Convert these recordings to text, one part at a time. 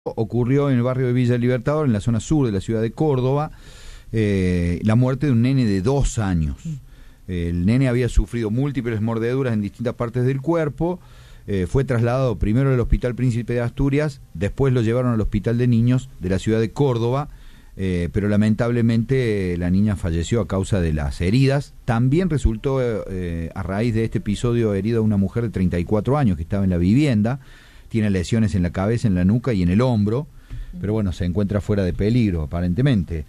Ocurrió en el barrio de Villa Libertador, en la zona sur de la ciudad de Córdoba, la muerte de un nene de 2 años. El nene había sufrido múltiples mordeduras en distintas partes del cuerpo, fue trasladado primero al Hospital Príncipe de Asturias, después lo llevaron al Hospital de Niños de la ciudad de Córdoba, pero lamentablemente la niña falleció a causa de las heridas. También resultó, a raíz de este episodio, herida una mujer de 34 años que estaba en la vivienda. Tiene lesiones en la cabeza, en la nuca y en el hombro, pero bueno, se encuentra fuera de peligro, aparentemente.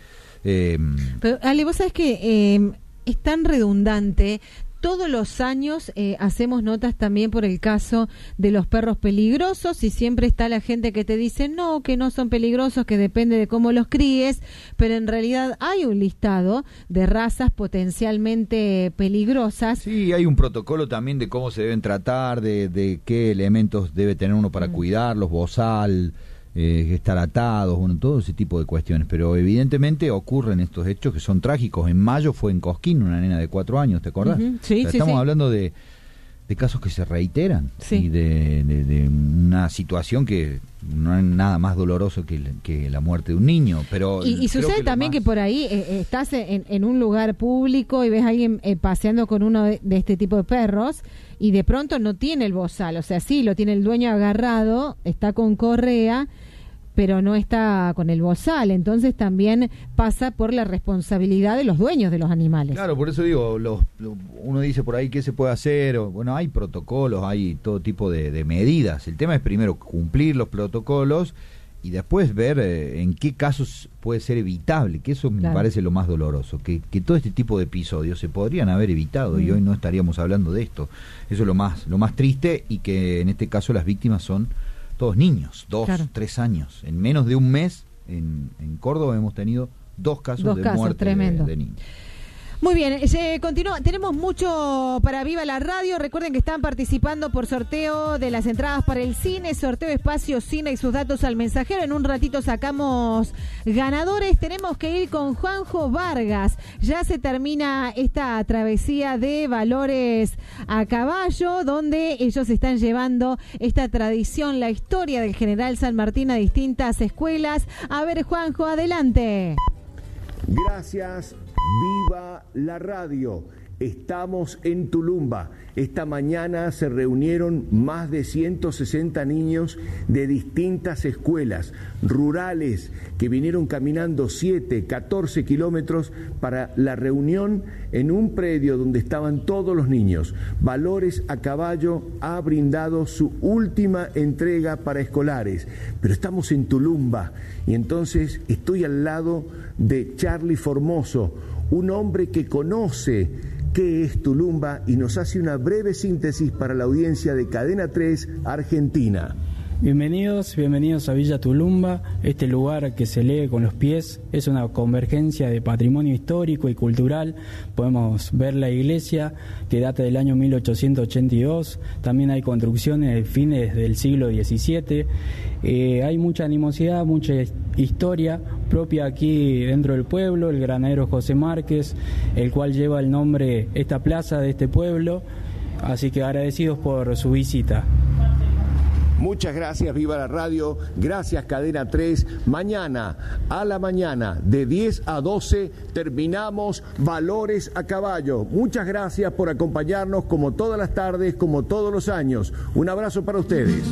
Pero, Ale, vos sabés que es tan redundante. Todos los años hacemos notas también por el caso de los perros peligrosos y siempre está la gente que te dice no, que no son peligrosos, que depende de cómo los críes, pero en realidad hay un listado de razas potencialmente peligrosas. Sí, hay un protocolo también de cómo se deben tratar, de qué elementos debe tener uno para cuidarlos, bozal, estar atados, bueno, todo ese tipo de cuestiones, pero evidentemente ocurren estos hechos que son trágicos. En mayo fue en Cosquín una nena de 4 años, ¿te acordás? Sí, estamos hablando de casos que se reiteran y de una situación que no es nada más doloroso que la muerte de un niño, pero y sucede también que por ahí estás en un lugar público y ves a alguien paseando con uno de este tipo de perros y de pronto no tiene el bozal, o sea, sí, lo tiene el dueño agarrado, está con correa, pero no está con el bozal, entonces también pasa por la responsabilidad de los dueños de los animales. Claro, por eso digo, uno dice por ahí qué se puede hacer, bueno, hay protocolos, hay todo tipo de medidas. El tema es primero cumplir los protocolos y después ver en qué casos puede ser evitable, que eso me parece lo más doloroso, que todo este tipo de episodios se podrían haber evitado y hoy no estaríamos hablando de esto. Eso es lo más triste, y que en este caso las víctimas son todos niños, 2, 3 años. En menos de un mes en Córdoba hemos tenido 2 casos de muerte de niños. Muy bien, continúa. Tenemos mucho para Viva la Radio. Recuerden que están participando por sorteo de las entradas para el cine, sorteo Espacio Cine y sus datos al mensajero. En un ratito sacamos ganadores. Tenemos que ir con Juanjo Vargas. Ya se termina esta travesía de Valores a Caballo, donde ellos están llevando esta tradición, la historia del General San Martín a distintas escuelas. A ver, Juanjo, adelante. Gracias. Viva la radio. Estamos en Tulumba. Esta mañana se reunieron más de 160 niños de distintas escuelas rurales que vinieron caminando 7, 14 kilómetros para la reunión en un predio donde estaban todos los niños. Valores a Caballo ha brindado su última entrega para escolares, pero estamos en Tulumba y entonces estoy al lado de Charlie Formoso, un hombre que conoce qué es Tulumba y nos hace una breve síntesis para la audiencia de Cadena 3 Argentina. Bienvenidos a Villa Tulumba. Este lugar que se lee con los pies es una convergencia de patrimonio histórico y cultural. Podemos ver la iglesia que data del año 1882. También hay construcciones de fines del siglo XVII. Hay mucha animosidad, mucha historia propia aquí dentro del pueblo. El granadero José Márquez, el cual lleva el nombre, esta plaza de este pueblo. Así que agradecidos por su visita. Muchas gracias, Viva la Radio, gracias Cadena 3. Mañana, a la mañana, de 10 a 12, terminamos Valores a Caballo. Muchas gracias por acompañarnos como todas las tardes, como todos los años. Un abrazo para ustedes.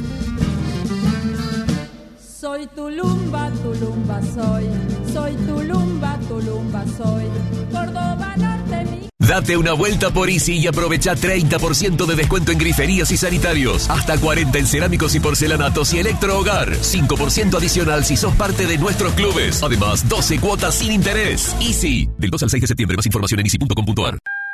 Soy Tulumba, Tulumba soy. Soy Tulumba, Tulumba soy. Córdoba Norte, mi... Date una vuelta por Easy y aprovecha 30% de descuento en griferías y sanitarios. Hasta 40 en cerámicos y porcelanatos y electrohogar. 5% adicional si sos parte de nuestros clubes. Además, 12 cuotas sin interés. Easy. Del 2 al 6 de septiembre. Más información en easy.com.ar.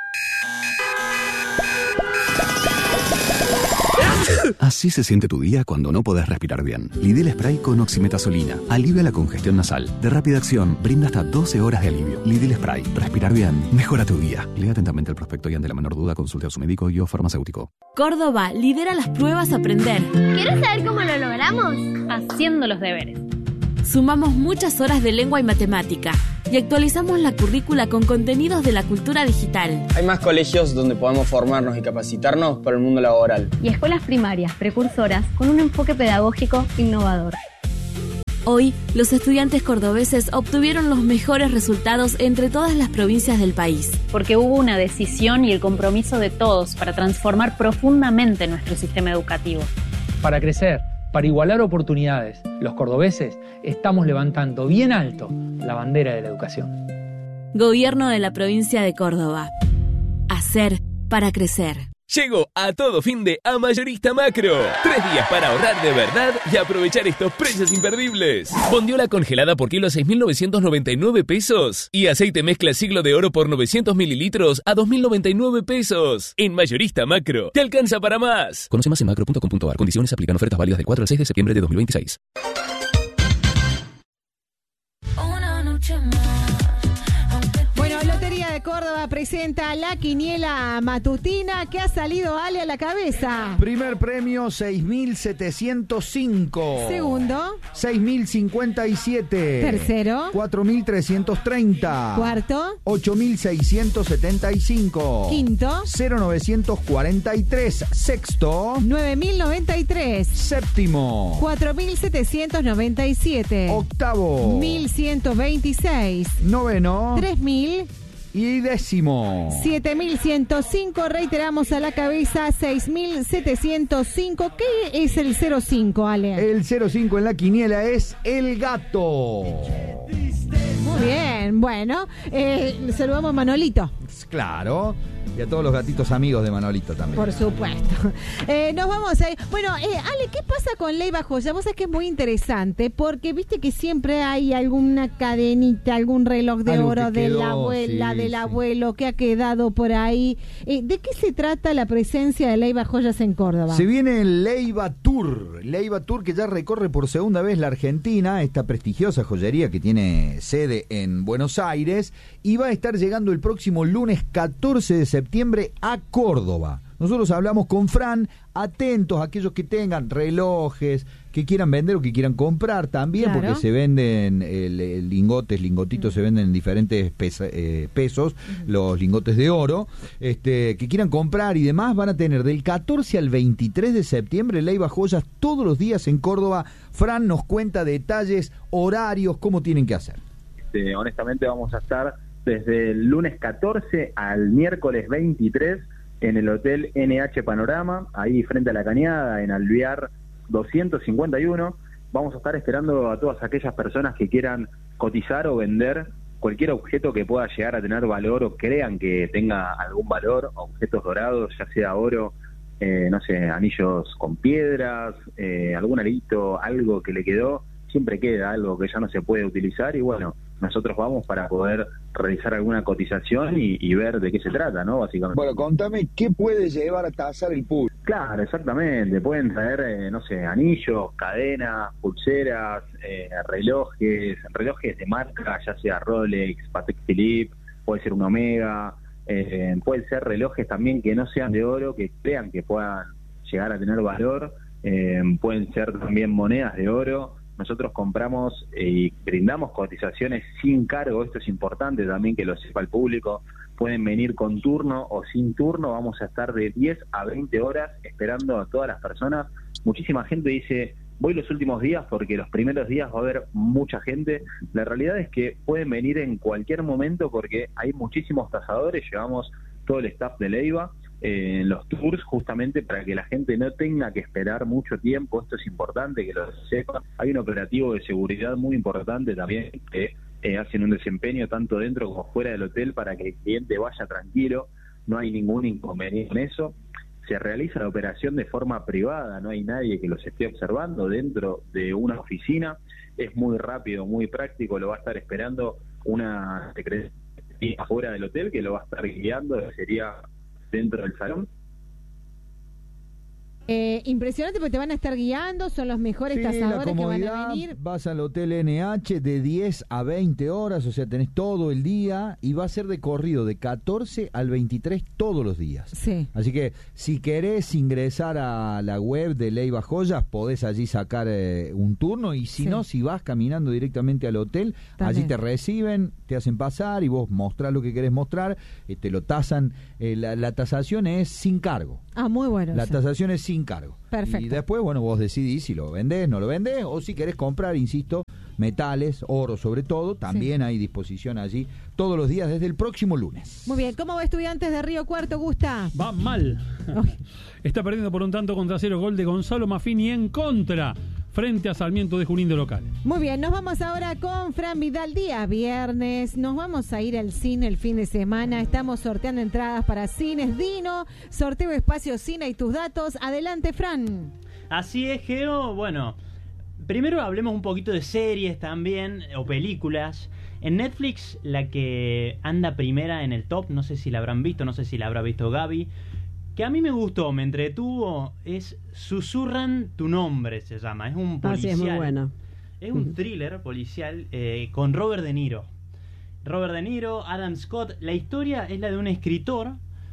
Así se siente tu día cuando no podés respirar bien. Lidl Spray con oximetazolina alivia la congestión nasal. De rápida acción, brinda hasta 12 horas de alivio. Lidl Spray. Respirar bien mejora tu día. Lea atentamente el prospecto y ante la menor duda consulte a su médico y o farmacéutico. Córdoba lidera las pruebas a aprender. ¿Quieres saber cómo lo logramos? Haciendo los deberes. Sumamos muchas horas de lengua y matemática y actualizamos la currícula con contenidos de la cultura digital. Hay más colegios donde podemos formarnos y capacitarnos para el mundo laboral. Y escuelas primarias, precursoras, con un enfoque pedagógico innovador. Hoy, los estudiantes cordobeses obtuvieron los mejores resultados entre todas las provincias del país. Porque hubo una decisión y el compromiso de todos para transformar profundamente nuestro sistema educativo. Para crecer, para igualar oportunidades, los cordobeses estamos levantando bien alto la bandera de la educación. Gobierno de la provincia de Córdoba. Hacer para crecer. Llegó a todo fin de a Mayorista Macro. 3 días para ahorrar de verdad y aprovechar estos precios imperdibles. Bondiola congelada por kilo a 6.999 pesos. Y aceite mezcla Siglo de Oro por 900 mililitros a 2.099 pesos. En Mayorista Macro, te alcanza para más. Conoce más en macro.com.ar. Condiciones aplican. Ofertas válidas del 4 al 6 de septiembre de 2026. Lotería de Córdoba presenta la quiniela matutina que ha salido Ale a la cabeza. Primer premio 6.705. Segundo 6.057. Tercero 4.330. Cuarto 8.675. Quinto 0.943. Sexto 9.093. Séptimo 4.797. Octavo 1.126. Noveno 3.000. Y décimo 7.105, reiteramos a la cabeza 6.705. ¿Qué es el 05, Ale? El 05 en la quiniela es el gato. Muy bien, bueno, saludamos a Manolito. Claro, y a todos los gatitos amigos de Manolito también. Por supuesto. Nos vamos a ir. Bueno, Ale, ¿qué pasa con Leyva Joya? Vos sabés que es muy interesante porque viste que siempre hay alguna cadenita, algún reloj de algo oro de quedó, la abuela, sí, del abuelo que ha quedado por ahí. ¿De qué se trata la presencia de Leyva Joyas en Córdoba? Se viene el Leyva Tour que ya recorre por segunda vez la Argentina, esta prestigiosa joyería que tiene sede en Buenos Aires, y va a estar llegando el próximo lunes 14 de septiembre a Córdoba. Nosotros hablamos con Fran, atentos a aquellos que tengan relojes, que quieran vender o que quieran comprar también, claro, porque se venden lingotitos se venden en diferentes pesos, los lingotes de oro, que quieran comprar y demás, van a tener del 14 al 23 de septiembre Leyva Joyas todos los días en Córdoba. Fran nos cuenta detalles, horarios, cómo tienen que hacer. Honestamente vamos a estar desde el lunes 14 al miércoles 23 en el Hotel NH Panorama, ahí frente a la Cañada, en Alvear 251. Vamos a estar esperando a todas aquellas personas que quieran cotizar o vender cualquier objeto que pueda llegar a tener valor o crean que tenga algún valor, objetos dorados, ya sea oro, anillos con piedras, algún arito, algo que le quedó, siempre queda algo que ya no se puede utilizar y bueno, nosotros vamos para poder realizar alguna cotización y ver de qué se trata, ¿no? Básicamente. Bueno, contame, ¿qué puede llevar a tasar el público? Claro, exactamente. Pueden traer, anillos, cadenas, pulseras, relojes de marca, ya sea Rolex, Patek Philippe, puede ser un Omega, pueden ser relojes también que no sean de oro, que crean que puedan llegar a tener valor, pueden ser también monedas de oro. Nosotros compramos y brindamos cotizaciones sin cargo, esto es importante también que lo sepa el público, pueden venir con turno o sin turno, vamos a estar de 10 a 20 horas esperando a todas las personas. Muchísima gente dice, voy los últimos días porque los primeros días va a haber mucha gente. La realidad es que pueden venir en cualquier momento porque hay muchísimos tasadores, llevamos todo el staff de Leyva en los tours justamente para que la gente no tenga que esperar mucho tiempo. Esto es importante que lo sepan. Hay un operativo de seguridad muy importante también que hacen un desempeño tanto dentro como fuera del hotel para que el cliente vaya tranquilo, no hay ningún inconveniente en eso. Se realiza la operación de forma privada, no hay nadie que los esté observando dentro de una oficina, es muy rápido, muy práctico, lo va a estar esperando una secretaria afuera del hotel que lo va a estar guiando, sería dentro del salón. Impresionante porque te van a estar guiando, son los mejores tasadores que van a venir. Vas al Hotel NH de 10 a 20 horas, o sea, tenés todo el día y va a ser de corrido de 14 al 23 todos los días. Sí. Así que si querés ingresar a la web de Leyva Joyas, podés allí sacar un turno y si no, si vas caminando directamente al hotel, allí te reciben, te hacen pasar y vos mostrás lo que querés mostrar, te lo tasan. La tasación es sin cargo. Muy bueno. La tasación es sin cargo. Perfecto. Y después, bueno, vos decidís si lo vendés, no lo vendés, o si querés comprar, insisto, metales, oro sobre todo, también hay disposición allí todos los días desde el próximo lunes. Muy bien, ¿cómo va Estudiantes de Río Cuarto, Gusta? Va mal. Está perdiendo por un tanto contra 0, gol de Gonzalo Maffini en contra, frente a Sarmiento de Junín de local. Muy bien, nos vamos ahora con Fran Vidal, día viernes, nos vamos a ir al cine el fin de semana, estamos sorteando entradas para Cines Dino, sorteo Espacio Cine y tus datos, adelante Fran. Así es, Geo, bueno, primero hablemos un poquito de series también, o películas. En Netflix, la que anda primera en el top, no sé si la habrán visto, no sé si la habrá visto Gaby, que a mí me gustó, me entretuvo, es Susurran tu nombre, se llama. Es un policial. Sí, es muy buena. Es un thriller policial con Robert De Niro. Robert De Niro, Adam Scott. La historia es la de un escritor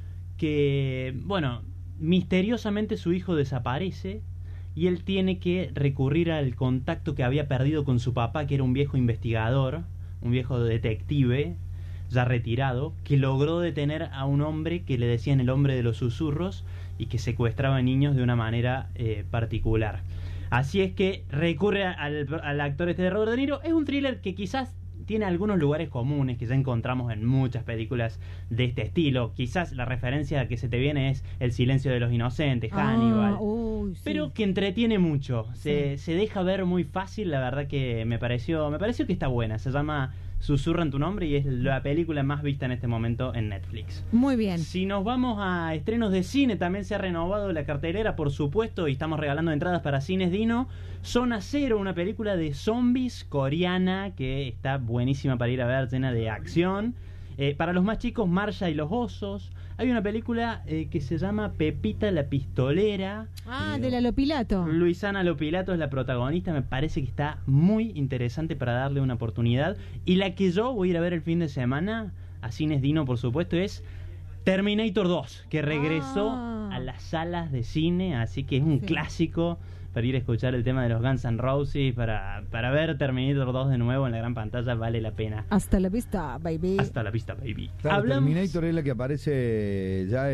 que, bueno, misteriosamente su hijo desaparece y él tiene que recurrir al contacto que había perdido con su papá, que era un viejo investigador, un viejo detective ya retirado, que logró detener a un hombre que le decían el hombre de los susurros y que secuestraba niños de una manera particular. Así es que recurre al actor este de Robert De Niro. Es un thriller que quizás tiene algunos lugares comunes que ya encontramos en muchas películas de este estilo. Quizás la referencia que se te viene es El silencio de los inocentes, Hannibal, sí. pero que entretiene mucho. Se deja ver muy fácil. La verdad que me pareció que está buena. Se llama Susurran tu nombre y es la película más vista en este momento en Netflix. Muy bien. Si nos vamos a estrenos de cine, también se ha renovado la cartelera, por supuesto, y estamos regalando entradas para Cines Dino. Zona Cero, una película de zombies coreana que está buenísima para ir a ver, llena de acción. Para los más chicos, Marsha y los osos. Hay una película que se llama Pepita la pistolera. De la Lopilato. Luisana Lopilato es la protagonista. Me parece que está muy interesante para darle una oportunidad. Y la que yo voy a ir a ver el fin de semana, a Cines Dino por supuesto, es Terminator 2, que regresó a las salas de cine. Así que es un clásico para ir a escuchar el tema de los Guns N' Roses, para ver Terminator 2 de nuevo en la gran pantalla, vale la pena. Hasta la vista, baby. Hasta la vista, baby. Claro, Terminator es la que aparece ya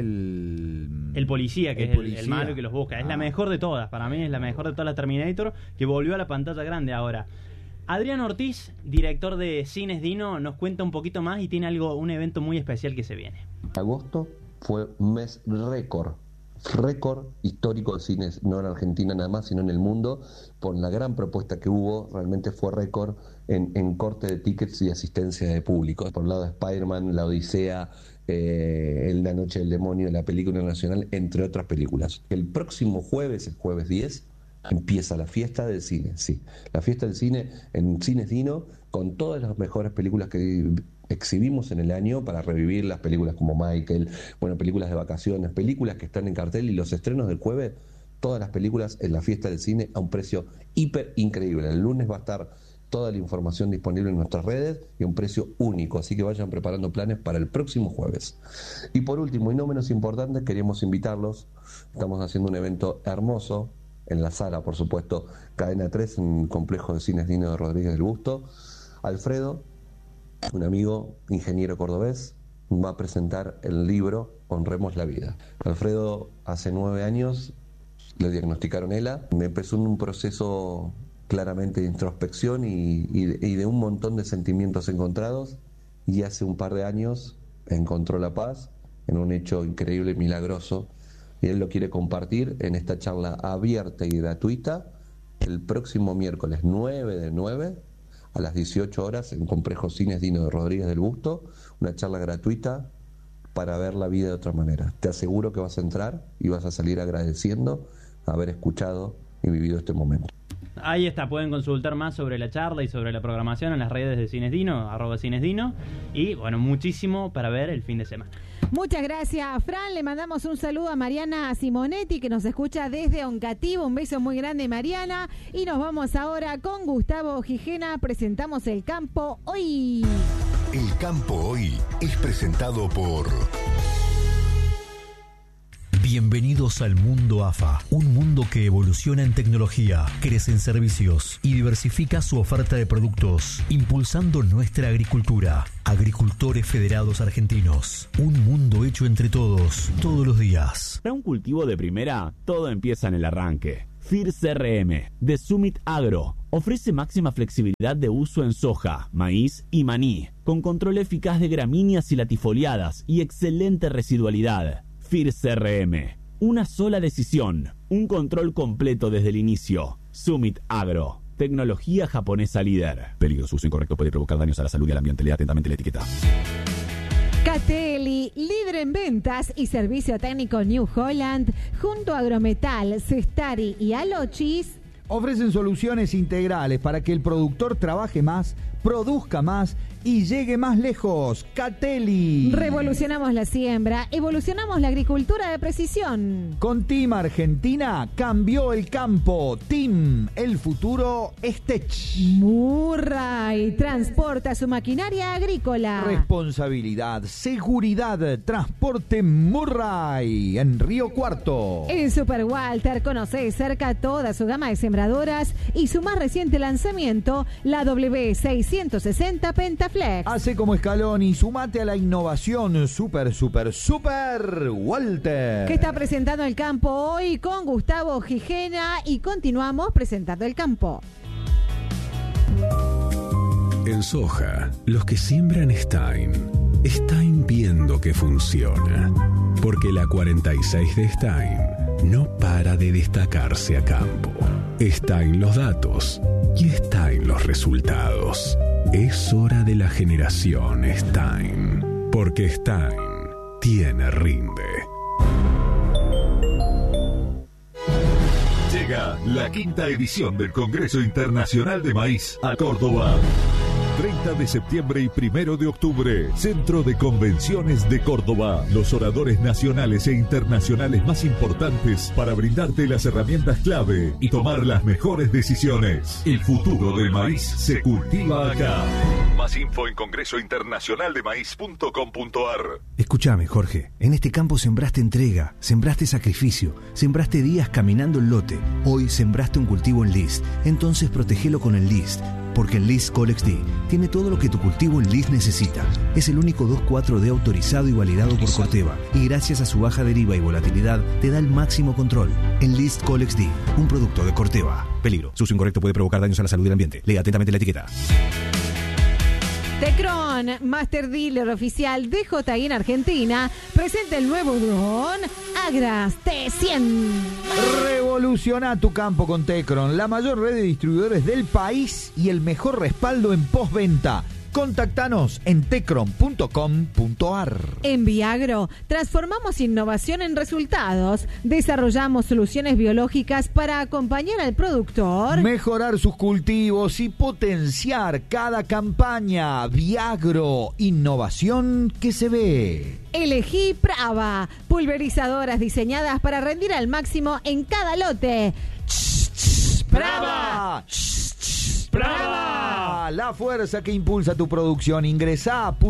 el policía, que es el malo que los busca. Es la mejor de todas, para mí es la mejor de todas las Terminator, que volvió a la pantalla grande ahora. Adrián Ortiz, director de Cines Dino, nos cuenta un poquito más y tiene un evento muy especial que se viene. Agosto fue un mes récord histórico de cines, no en Argentina nada más, sino en el mundo, por la gran propuesta que hubo. Realmente fue récord en corte de tickets y asistencia de público. Por el lado de Spider-Man, La Odisea, La Noche del Demonio, la película nacional, entre otras películas. El próximo jueves, el jueves 10, empieza la fiesta del cine, sí. La fiesta del cine en Cines Dino, con todas las mejores películas que exhibimos en el año para revivir las películas como Michael, películas de vacaciones, películas que están en cartel, y los estrenos del jueves, todas las películas en la fiesta del cine a un precio hiper increíble. El lunes va a estar toda la información disponible en nuestras redes y a un precio único, así que vayan preparando planes para el próximo jueves. Y por último, y no menos importante, queríamos invitarlos. Estamos haciendo un evento hermoso en la sala, por supuesto, Cadena 3, en el complejo de Cines Dino de Rodríguez del Busto. Alfredo, un amigo ingeniero cordobés, va a presentar el libro Honremos la Vida. Alfredo, hace 9 años le diagnosticaron ELA. Me empezó un proceso claramente de introspección y de un montón de sentimientos encontrados, y hace un par de años encontró la paz en un hecho increíble y milagroso, y él lo quiere compartir en esta charla abierta y gratuita el próximo miércoles 9/9 a las 18 horas en Complejo Cines Dino de Rodríguez del Busto, una charla gratuita para ver la vida de otra manera. Te aseguro que vas a entrar y vas a salir agradeciendo haber escuchado y vivido este momento. Ahí está, pueden consultar más sobre la charla y sobre la programación en las redes de Cines Dino, @CinesDino, y muchísimo para ver el fin de semana. Muchas gracias, Fran. Le mandamos un saludo a Mariana Simonetti, que nos escucha desde Oncativo. Un beso muy grande, Mariana. Y nos vamos ahora con Gustavo Gijena. Presentamos El Campo Hoy. El Campo Hoy es presentado por Bienvenidos al mundo AFA, un mundo que evoluciona en tecnología, crece en servicios y diversifica su oferta de productos, impulsando nuestra agricultura. Agricultores Federados Argentinos, un mundo hecho entre todos, todos los días. Para un cultivo de primera, todo empieza en el arranque. FIR CRM, de Summit Agro, ofrece máxima flexibilidad de uso en soja, maíz y maní, con control eficaz de gramíneas y latifoliadas y excelente residualidad. FIR CRM, una sola decisión, un control completo desde el inicio. Summit Agro, tecnología japonesa líder. Peligro, uso incorrecto puede provocar daños a la salud y al ambiente. Lea atentamente la etiqueta. Catelli, líder en ventas y servicio técnico New Holland, junto a Agrometal, Cestari y Alochis, ofrecen soluciones integrales para que el productor trabaje más, produzca más y llegue más lejos. Catelli. Revolucionamos la siembra, evolucionamos la agricultura de precisión. Con Team Argentina cambió el campo. Team, el futuro es Tech. Murray transporta su maquinaria agrícola. Responsabilidad, seguridad, transporte Murray en Río Cuarto. En Super Walter conoce cerca toda su gama de sembradoras y su más reciente lanzamiento, la W660 Pentaflex. Hace como Scaloni, sumate a la innovación Super Walter. Que está presentando el campo hoy con Gustavo Gijena y continuamos presentando el campo. En soja, los que siembran Stein viendo que funciona. Porque la 46 de Stein no para de destacarse a campo. Stein los datos y Stein los resultados. Es hora de la generación Stein, porque Stein tiene rinde. Llega la 5ª edición del Congreso Internacional de Maíz a Córdoba. 30 de septiembre y 1 de octubre, Centro de Convenciones de Córdoba. Los oradores nacionales e internacionales más importantes para brindarte las herramientas clave y tomar las mejores decisiones. El futuro del maíz se cultiva acá. Más info en congresointernacionaldemaíz.com.ar. Escúchame, Jorge. En este campo sembraste entrega, sembraste sacrificio, sembraste días caminando el lote. Hoy sembraste un cultivo en List. Entonces protegelo con el List. Porque el List Colex D tiene todo lo que tu cultivo en List necesita. Es el único 2,4-D autorizado y validado por Corteva. Y gracias a su baja deriva y volatilidad, te da el máximo control. En List Colex D, un producto de Corteva. Peligro. Su uso incorrecto puede provocar daños a la salud y al ambiente. Lea atentamente la etiqueta. Tecron, Master Dealer oficial de DJI en Argentina, presenta el nuevo dron Agras T100. Revoluciona tu campo con Tecron, la mayor red de distribuidores del país y el mejor respaldo en postventa. Contactanos en tecron.com.ar. En Viagro, transformamos innovación en resultados. Desarrollamos soluciones biológicas para acompañar al productor, mejorar sus cultivos y potenciar cada campaña. Viagro, innovación que se ve. Elegí Prava, pulverizadoras diseñadas para rendir al máximo en cada lote. ¡Prava! ¡Prava! La fuerza que impulsa tu producción. Ingresa a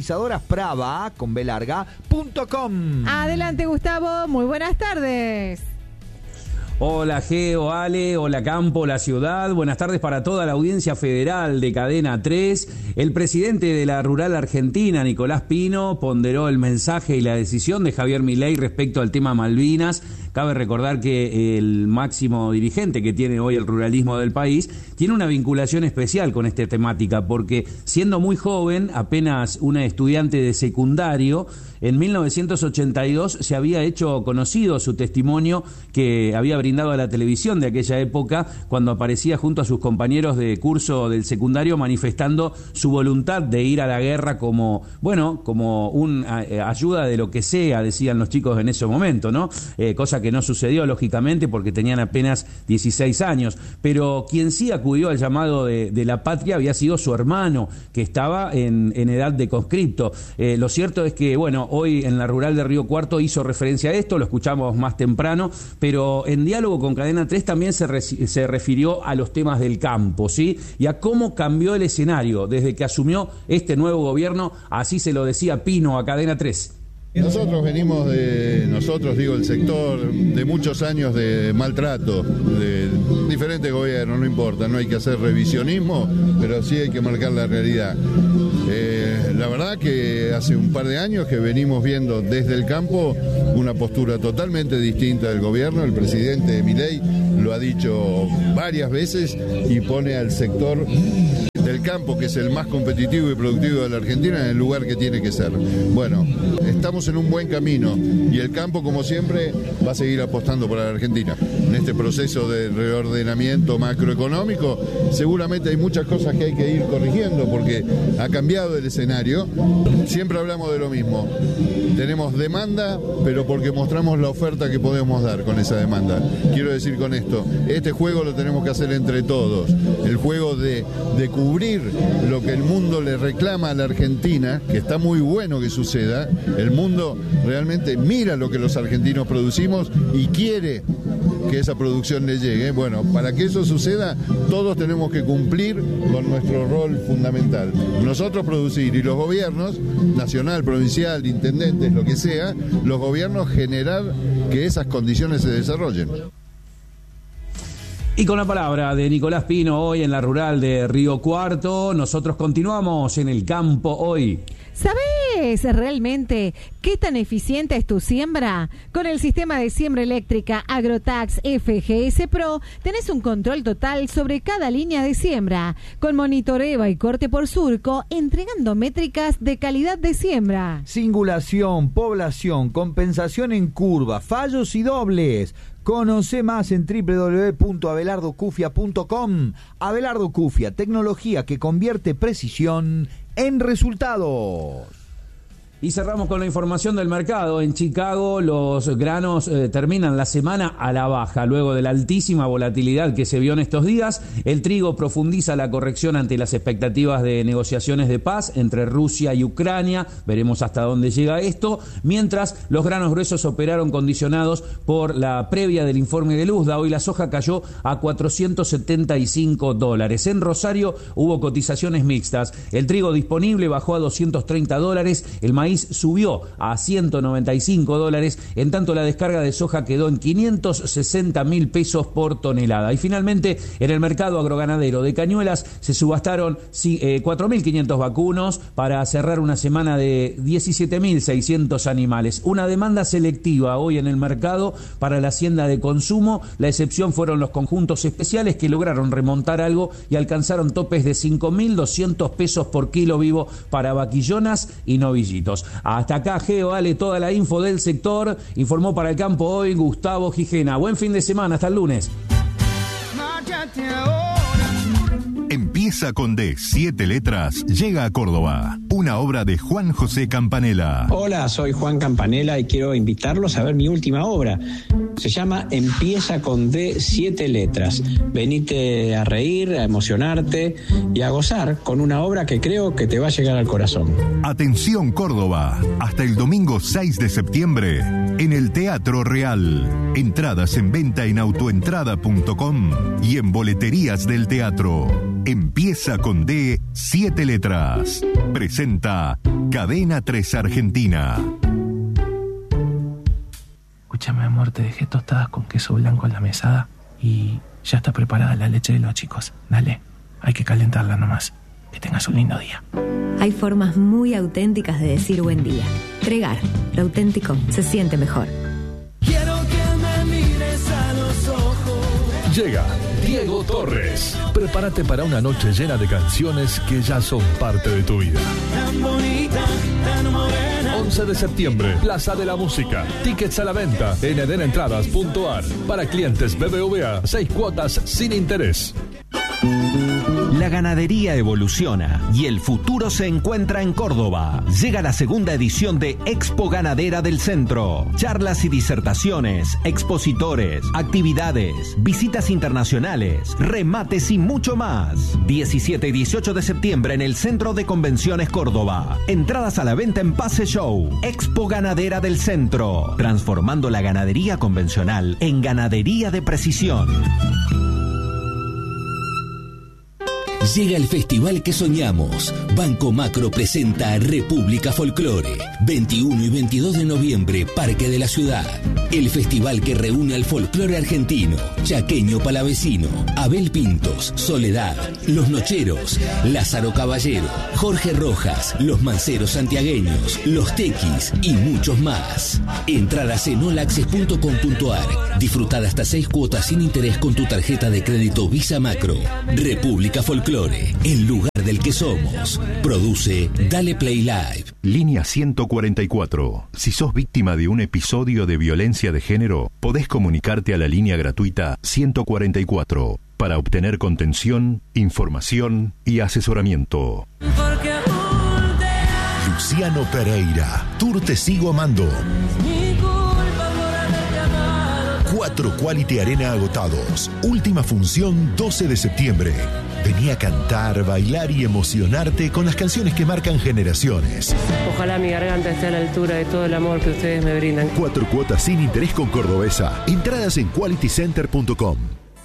pulverizadorasprava.com. Adelante, Gustavo. Muy buenas tardes. Hola Geo, Ale, hola Campo, la ciudad. Buenas tardes para toda la audiencia federal de Cadena 3. El presidente de la Rural Argentina, Nicolás Pino, ponderó el mensaje y la decisión de Javier Milei respecto al tema Malvinas. Cabe recordar que el máximo dirigente que tiene hoy el ruralismo del país tiene una vinculación especial con esta temática, porque siendo muy joven, apenas una estudiante de secundario, en 1982 se había hecho conocido su testimonio que había brindado a la televisión de aquella época, cuando aparecía junto a sus compañeros de curso del secundario manifestando su voluntad de ir a la guerra como una ayuda de lo que sea, decían los chicos en ese momento, ¿no? Cosa que no sucedió, lógicamente, porque tenían apenas 16 años. Pero quien sí acudió al llamado de la patria había sido su hermano, que estaba en edad de conscripto. Lo cierto es que, hoy en la Rural de Río Cuarto hizo referencia a esto, lo escuchamos más temprano, pero en diálogo con Cadena 3 también se refirió a los temas del campo, ¿sí? Y a cómo cambió el escenario desde que asumió este nuevo gobierno. Así se lo decía Pino a Cadena 3. Nosotros venimos el sector, de muchos años de maltrato, de diferentes gobiernos, no importa, no hay que hacer revisionismo, pero sí hay que marcar la realidad. La verdad que hace un par de años que venimos viendo desde el campo una postura totalmente distinta del gobierno. El presidente Milei lo ha dicho varias veces y pone al sector del campo, que es el más competitivo y productivo de la Argentina, en el lugar que tiene que ser. Bueno, estamos en un buen camino y el campo, como siempre, va a seguir apostando por la Argentina. En este proceso de reordenamiento macroeconómico, seguramente hay muchas cosas que hay que ir corrigiendo porque ha cambiado el escenario. Siempre hablamos de lo mismo. Tenemos demanda, pero porque mostramos la oferta que podemos dar con esa demanda. Quiero decir con esto, este juego lo tenemos que hacer entre todos. El juego de cubrir lo que el mundo le reclama a la Argentina, que está muy bueno que suceda. El mundo realmente mira lo que los argentinos producimos y quiere que esa producción le llegue. Bueno, para que eso suceda, todos tenemos que cumplir con nuestro rol fundamental. Nosotros producir y los gobiernos, nacional, provincial, intendentes, lo que sea, los gobiernos generar que esas condiciones se desarrollen. Y con la palabra de Nicolás Pino hoy en la rural de Río Cuarto, nosotros continuamos en el campo hoy. ¿Sabes realmente qué tan eficiente es tu siembra? Con el sistema de siembra eléctrica Agrotax FGS Pro tenés un control total sobre cada línea de siembra, con monitoreo y corte por surco, entregando métricas de calidad de siembra. Singulación, población, compensación en curva, fallos y dobles. Conoce más en www.abelardocufia.com. Abelardo Cufia, tecnología que convierte precisión en resultados. Y cerramos con la información del mercado. En Chicago los granos terminan la semana a la baja. Luego de la altísima volatilidad que se vio en estos días, el trigo profundiza la corrección ante las expectativas de negociaciones de paz entre Rusia y Ucrania. Veremos hasta dónde llega esto. Mientras los granos gruesos operaron condicionados por la previa del informe de Luzda. Hoy la soja cayó a $475. En Rosario hubo cotizaciones mixtas. El trigo disponible bajó a $230. El maíz subió a $195, en tanto la descarga de soja quedó en 560.000 pesos por tonelada. Y finalmente, en el mercado agroganadero de Cañuelas se subastaron 4.500 vacunos para cerrar una semana de 17.600 animales. Una demanda selectiva hoy en el mercado para la hacienda de consumo. La excepción fueron los conjuntos especiales que lograron remontar algo y alcanzaron topes de 5.200 pesos por kilo vivo para vaquillonas y novillitos. Hasta acá, Geo, Ale, toda la info del sector. Informó para el campo hoy Gustavo Gijena. Buen fin de semana, hasta el lunes. Empieza con D, 7 letras, llega a Córdoba. Una obra de Juan José Campanella. Hola, soy Juan Campanella y quiero invitarlos a ver mi última obra. Se llama Empieza con D, 7 letras. Venite a reír, a emocionarte y a gozar con una obra que creo que te va a llegar al corazón. Atención Córdoba, hasta el domingo 6 de septiembre en el Teatro Real. Entradas en venta en autoentrada.com y en boleterías del teatro. Empieza con D, 7 letras. Presenta Cadena 3 Argentina. Escúchame, amor, te dejé tostadas con queso blanco en la mesada y ya está preparada la leche de los chicos. Dale, hay que calentarla nomás. Que tengas un lindo día. Hay formas muy auténticas de decir buen día. Tregar, lo auténtico se siente mejor. Quiero que me mires a los ojos. Llega Diego Torres. Prepárate para una noche llena de canciones que ya son parte de tu vida. Tan bonita, tan morena. 11 de septiembre, Plaza de la Música. Tickets a la venta en edenentradas.ar. Para clientes BBVA, 6 cuotas sin interés. La ganadería evoluciona y el futuro se encuentra en Córdoba. Llega la segunda edición de Expo Ganadera del Centro. Charlas y disertaciones, expositores, actividades, visitas internacionales, remates y mucho más. 17 y 18 de septiembre en el Centro de Convenciones Córdoba. Entradas a la venta en Pase Show. Expo Ganadera del Centro. Transformando la ganadería convencional en ganadería de precisión. Llega el festival que soñamos. Banco Macro presenta República Folclore. 21 y 22 de noviembre, Parque de la Ciudad. El festival que reúne al folclore argentino, chaqueño palavecino, Abel Pintos, Soledad, Los Nocheros, Lázaro Caballero, Jorge Rojas, Los Manceros santiagueños, Los Tequis y muchos más. Entradas en olaccess.com.ar. Disfrutad hasta 6 cuotas sin interés con tu tarjeta de crédito Visa Macro. República Folclore, el lugar del que somos. Produce Dale Play Live. Línea 144. Si sos víctima de un episodio de violencia de género, podés comunicarte a la línea gratuita 144 para obtener contención, información y asesoramiento. Luciano Pereira, Tour Te Sigo Amando. 4 Quality Arena agotados. Última función 12 de septiembre. Vení a cantar, bailar y emocionarte con las canciones que marcan generaciones. Ojalá mi garganta esté a la altura de todo el amor que ustedes me brindan. 4 cuotas sin interés con Cordobesa. Entradas en qualitycenter.com.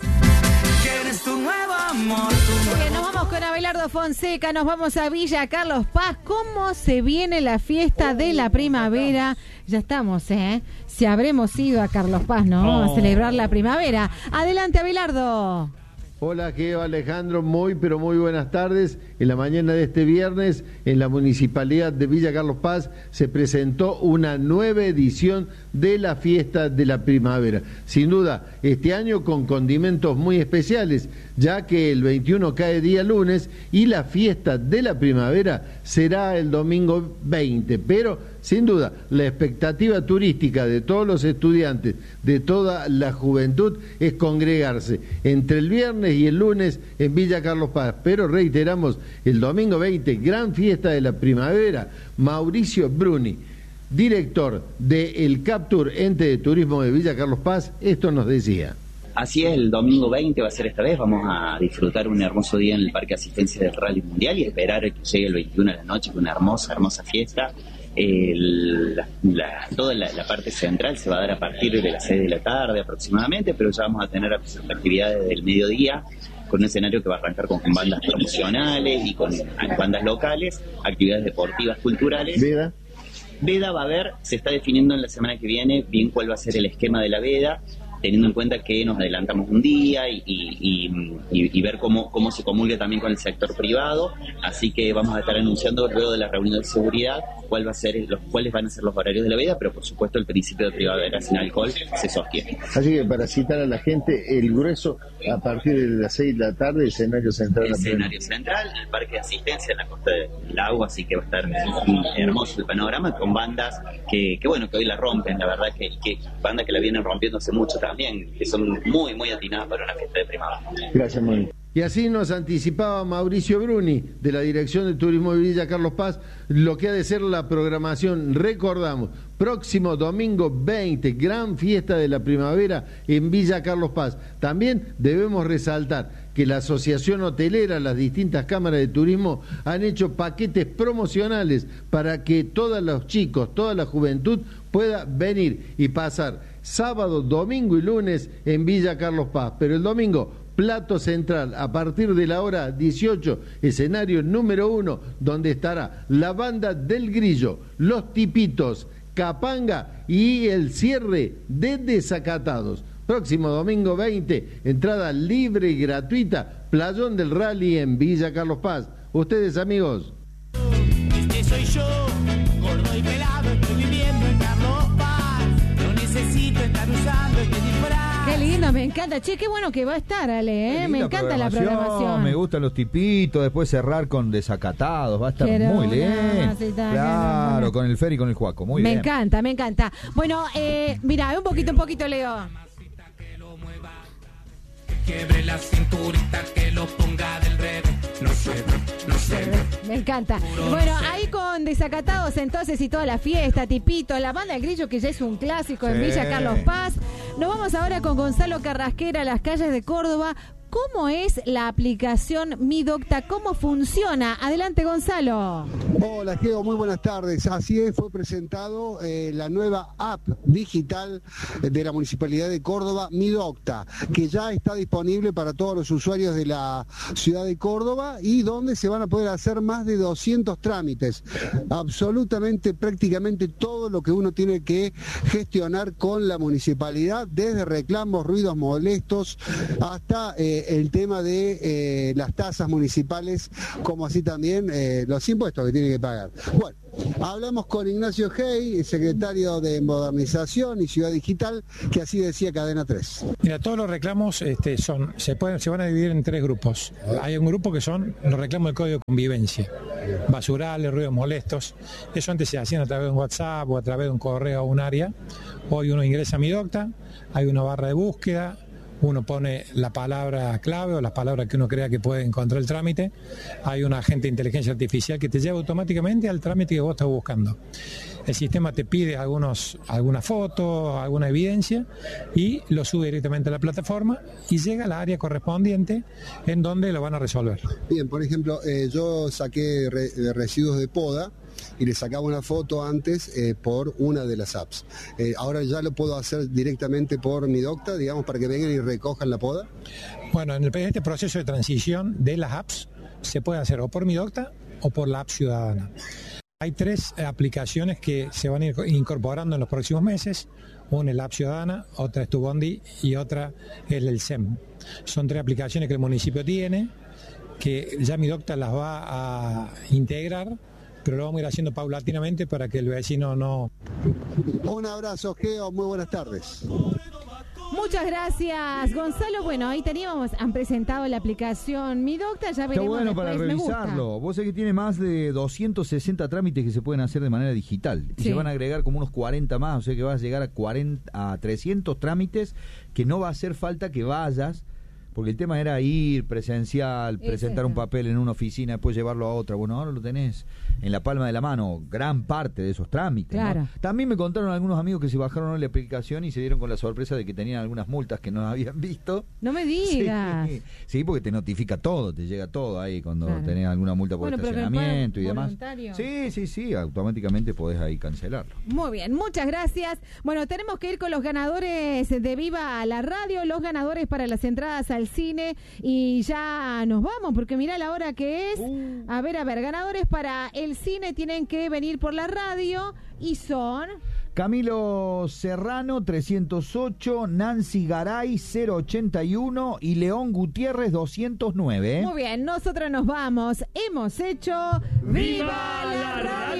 Bien, nos vamos con Abelardo Fonseca, nos vamos a Villa Carlos Paz. ¿Cómo se viene la fiesta de la primavera? Ya estamos, Si habremos ido a Carlos Paz, ¿no? A celebrar la primavera. Adelante, Abelardo. Hola, Geo, Alejandro, muy pero muy buenas tardes. En la mañana de este viernes, en la Municipalidad de Villa Carlos Paz, se presentó una nueva edición de la Fiesta de la Primavera. Sin duda, este año con condimentos muy especiales, ya que el 21 cae día lunes y la Fiesta de la Primavera será el domingo 20. Pero, sin duda, la expectativa turística de todos los estudiantes, de toda la juventud, es congregarse entre el viernes y el lunes en Villa Carlos Paz. Pero reiteramos, el domingo 20, gran fiesta de la primavera. Mauricio Bruni, director del Captur, ente de turismo de Villa Carlos Paz, esto nos decía. Así es, el domingo 20 va a ser esta vez. Vamos a disfrutar un hermoso día en el Parque de Asistencia del Rally Mundial y esperar que llegue el 21 de la noche con una hermosa fiesta. Toda la parte central se va a dar a partir de las 6 de la tarde aproximadamente, pero ya vamos a tener actividades del mediodía con un escenario que va a arrancar con bandas promocionales y con bandas locales, actividades deportivas, culturales. Veda va a haber, se está definiendo en la semana que viene bien cuál va a ser el esquema de la veda, teniendo en cuenta que nos adelantamos un día y ver cómo se comulga también con el sector privado. Así que vamos a estar anunciando luego de la reunión de seguridad cuáles van a ser los horarios de la veda, pero por supuesto el principio de primavera sin alcohol se sostiene. Así que para citar a la gente, el grueso a partir de las 6 de la tarde, escenario central. Escenario central, el Parque de Asistencia en la Costa del Agua, así que va a estar hermoso el panorama con bandas que hoy la rompen, la verdad que bandas que la vienen rompiendo hace mucho también, que son muy atinadas para una fiesta de primavera. Gracias, Moni. Y así nos anticipaba Mauricio Bruni, de la Dirección de Turismo de Villa Carlos Paz, lo que ha de ser la programación. Recordamos, próximo domingo 20, gran fiesta de la primavera en Villa Carlos Paz. También debemos resaltar que la Asociación Hotelera, las distintas cámaras de turismo, han hecho paquetes promocionales para que todos los chicos, toda la juventud pueda venir y pasar sábado, domingo y lunes en Villa Carlos Paz. Pero el domingo, plato central, a partir de la hora 18, escenario número 1, donde estará la banda del Grillo, Los Tipitos, Capanga y el cierre de Desacatados. Próximo domingo 20, entrada libre y gratuita, Playón del Rally en Villa Carlos Paz. Ustedes, amigos. Este soy yo, gordo y pelado, estoy viviendo en Carlos Paz. No necesito estar usando este disfraz. Qué lindo, me encanta. Che, qué bueno que va a estar, Ale, me encanta la programación. Me gustan los tipitos, después cerrar con Desacatados, va a estar muy bien. Claro, con el Fer y con el Juaco, muy bien. Me encanta. Bueno, mira, un poquito, Leo. Quiebre la cinturita, que lo ponga del revés. No sé. Me encanta. Bueno, ahí con Desacatados entonces y toda la fiesta, Tipito, la banda del Grillo, que ya es un clásico en Villa Carlos Paz. Nos vamos ahora con Gonzalo Carrasquera a las calles de Córdoba ¿cómo es la aplicación Mi Docta? ¿Cómo funciona? Adelante, Gonzalo. Hola, Geo, muy buenas tardes. Así es, fue presentado la nueva app digital de la Municipalidad de Córdoba, Mi Docta, que ya está disponible para todos los usuarios de la ciudad de Córdoba y donde se van a poder hacer más de 200 trámites. Absolutamente, prácticamente todo lo que uno tiene que gestionar con la municipalidad, desde reclamos, ruidos molestos, hasta el tema de las tasas municipales, como así también los impuestos que tiene que pagar. Bueno, hablamos con Ignacio Hey, secretario de Modernización y Ciudad Digital, que así decía Cadena 3. Mira, todos los reclamos se van a dividir en 3 grupos. Hay un grupo que son los reclamos del Código de Convivencia, basurales, ruidos molestos. Eso antes se hacían a través de un WhatsApp o a través de un correo o un área. Hoy uno ingresa a Mi Docta, hay una barra de búsqueda, uno pone la palabra clave o las palabras que uno crea que puede encontrar el trámite, hay un agente de inteligencia artificial que te lleva automáticamente al trámite que vos estás buscando. El sistema te pide alguna foto, alguna evidencia y lo sube directamente a la plataforma y llega al área correspondiente en donde lo van a resolver. Bien, por ejemplo, yo saqué residuos de poda y le sacaba una foto antes por una de las apps. Ahora ya lo puedo hacer directamente por Mi Docta, digamos, para que vengan y recojan la poda. Bueno, en este proceso de transición de las apps se puede hacer o por Mi Docta o por la app ciudadana. Hay 3 aplicaciones que se van a ir incorporando en los próximos meses. Una es la app ciudadana, otra es Tu Bondi y otra es el SEM. Son 3 aplicaciones que el municipio tiene, que ya Mi Docta las va a integrar, pero lo vamos a ir haciendo paulatinamente para que el vecino no... Un abrazo, Geo, muy buenas tardes. Muchas gracias, Gonzalo. Bueno, ahí han presentado la aplicación Mi Docta, ya veremos. Está bueno después, para revisarlo. Vos sabés que tiene más de 260 trámites que se pueden hacer de manera digital. Y se van a agregar como unos 40 más, o sea que vas a llegar a 300 trámites que no va a hacer falta que vayas, porque el tema era ir presencial, presentar un papel en una oficina, después llevarlo a otra. Bueno, ahora lo tenés en la palma de la mano, gran parte de esos trámites. Claro. ¿No? También me contaron algunos amigos que se bajaron la aplicación y se dieron con la sorpresa de que tenían algunas multas que no habían visto. No me digas. Sí, porque te notifica todo, te llega todo ahí cuando tenés alguna multa por estacionamiento y demás. Sí, automáticamente podés ahí cancelarlo. Muy bien, muchas gracias. Bueno, tenemos que ir con los ganadores de Viva la Radio, los ganadores para las entradas al cine y ya nos vamos porque mirá la hora que es. A ver, ganadores para el cine tienen que venir por la radio y son... Camilo Serrano 308, Nancy Garay 081 y León Gutiérrez 209. Muy bien, nosotros nos vamos. Hemos hecho ¡Viva la Radio!